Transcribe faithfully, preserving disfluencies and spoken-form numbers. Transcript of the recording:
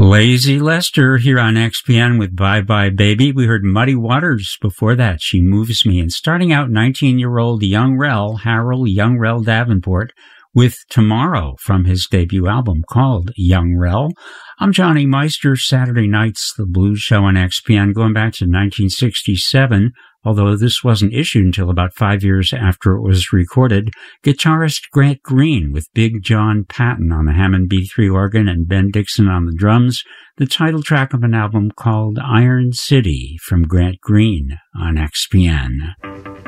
Lazy Lester here on X P N with Bye Bye Baby. We heard Muddy Waters before that, She Moves Me. And starting out, nineteen-year-old Young Rel, Harold Young Rel Davenport, with Tomorrow from his debut album called Young Rel. I'm Johnny Meister, Saturday nights, the blues show on X P N, going back to nineteen sixty-seven, although this wasn't issued until about five years after it was recorded. Guitarist Grant Green with Big John Patton on the Hammond B three organ and Ben Dixon on the drums, the title track of an album called Iron City from Grant Green on X P N.